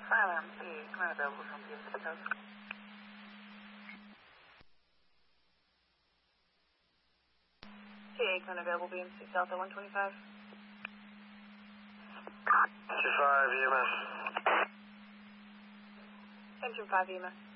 Current available from PM 6000. TA, current available BM6 Delta 125. 25 EMS. Engine 5 EMS.